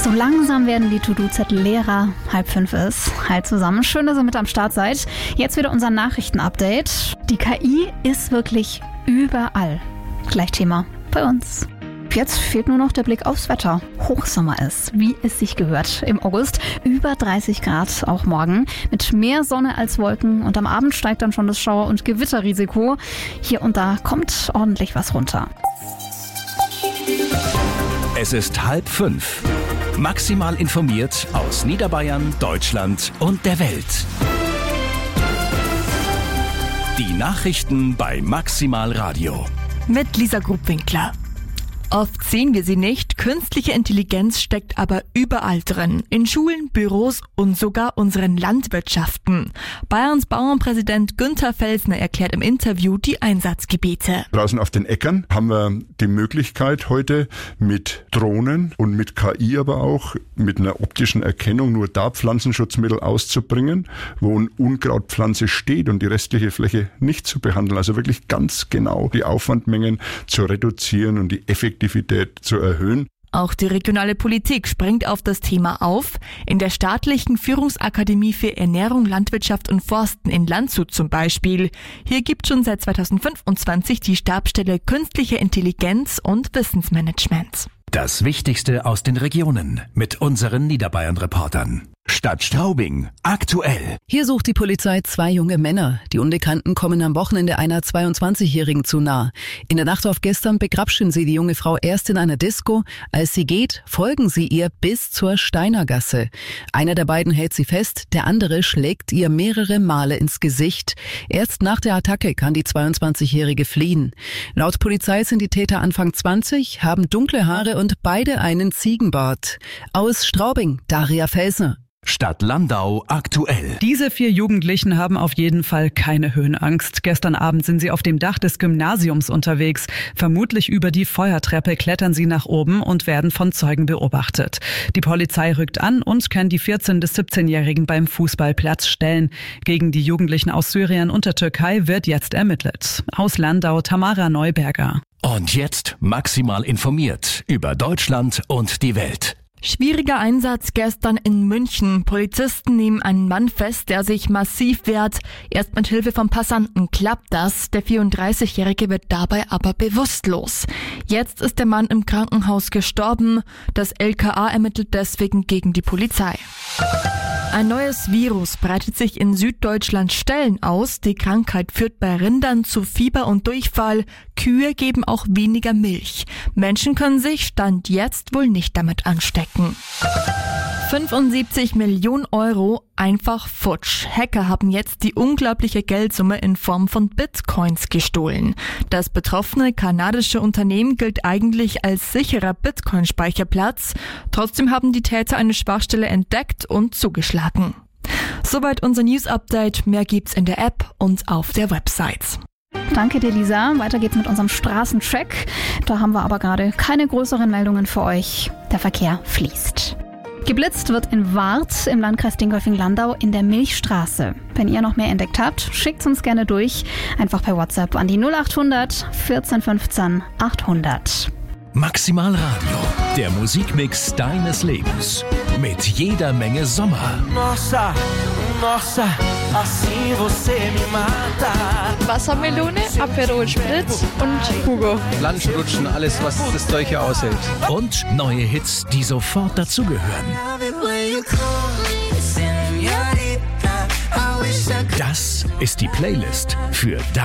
So langsam werden die To-Do-Zettel leerer. 4:30 ist. Hi zusammen. Schön, dass ihr mit am Start seid. Jetzt wieder unser Nachrichtenupdate. Die KI ist wirklich überall. Gleich Thema bei uns. Jetzt fehlt nur noch der Blick aufs Wetter. Hochsommer ist, wie es sich gehört, im August. Über 30 Grad auch morgen. Mit mehr Sonne als Wolken. Und am Abend steigt dann schon das Schauer- und Gewitterrisiko. Hier und da kommt ordentlich was runter. Es ist 4:30. Maximal informiert aus Niederbayern, Deutschland und der Welt. Die Nachrichten bei Maximal Radio. Mit Lisa Grubwinkler. Oft sehen wir sie nicht, künstliche Intelligenz steckt aber überall drin. In Schulen, Büros und sogar unseren Landwirtschaften. Bayerns Bauernpräsident Günther Felsner erklärt im Interview die Einsatzgebiete. Draußen auf den Äckern haben wir die Möglichkeit heute mit Drohnen und mit KI aber auch mit einer optischen Erkennung nur da Pflanzenschutzmittel auszubringen, wo eine Unkrautpflanze steht und die restliche Fläche nicht zu behandeln. Also wirklich ganz genau die Aufwandmengen zu reduzieren und die Effektivität zu erhöhen. Auch die regionale Politik springt auf das Thema auf. In der staatlichen Führungsakademie für Ernährung, Landwirtschaft und Forsten in Landshut zum Beispiel. Hier gibt schon seit 2025 die Stabsstelle Künstliche Intelligenz und Wissensmanagement. Das Wichtigste aus den Regionen mit unseren Niederbayern-Reportern. Stadt Straubing, aktuell. Hier sucht die Polizei 2 junge Männer. Die Unbekannten kommen am Wochenende einer 22-Jährigen zu nah. In der Nacht auf gestern begrapschen sie die junge Frau erst in einer Disco. Als sie geht, folgen sie ihr bis zur Steinergasse. Einer der beiden hält sie fest, der andere schlägt ihr mehrere Male ins Gesicht. Erst nach der Attacke kann die 22-Jährige fliehen. Laut Polizei sind die Täter Anfang 20, haben dunkle Haare und beide einen Ziegenbart. Aus Straubing, Daria Felsner. Stadt Landau, aktuell. Diese 4 Jugendlichen haben auf jeden Fall keine Höhenangst. Gestern Abend sind sie auf dem Dach des Gymnasiums unterwegs. Vermutlich über die Feuertreppe klettern sie nach oben und werden von Zeugen beobachtet. Die Polizei rückt an und kann die 14- bis 17-Jährigen beim Fußballplatz stellen. Gegen die Jugendlichen aus Syrien und der Türkei wird jetzt ermittelt. Aus Landau, Tamara Neuberger. Und jetzt maximal informiert über Deutschland und die Welt. Schwieriger Einsatz gestern in München. Polizisten nehmen einen Mann fest, der sich massiv wehrt. Erst mit Hilfe von Passanten klappt das. Der 34-Jährige wird dabei aber bewusstlos. Jetzt ist der Mann im Krankenhaus gestorben. Das LKA ermittelt deswegen gegen die Polizei. Ein neues Virus breitet sich in Süddeutschland Stellen aus. Die Krankheit führt bei Rindern zu Fieber und Durchfall. Kühe geben auch weniger Milch. Menschen können sich Stand jetzt wohl nicht damit anstecken. 75 Millionen Euro einfach futsch. Hacker haben jetzt die unglaubliche Geldsumme in Form von Bitcoins gestohlen. Das betroffene kanadische Unternehmen gilt eigentlich als sicherer Bitcoin-Speicherplatz. Trotzdem haben die Täter eine Schwachstelle entdeckt und zugeschlagen. Soweit unser News-Update. Mehr gibt's in der App und auf der Website. Danke dir, Lisa. Weiter geht's mit unserem Straßencheck. Da haben wir aber gerade keine größeren Meldungen für euch. Der Verkehr fließt. Geblitzt wird in Warth im Landkreis Dingolfing-Landau in der Milchstraße. Wenn ihr noch mehr entdeckt habt, schickt's uns gerne durch. Einfach per WhatsApp an die 0800 14 15 800. Maximal Radio, der Musikmix deines Lebens. Mit jeder Menge Sommer. Nossa, nossa, assim você me mata. Wassermelone, Aperol Spritz und Hugo. Lunchrutschen, alles was das Zeug hier aushält. Und neue Hits, die sofort dazugehören. Das ist die Playlist für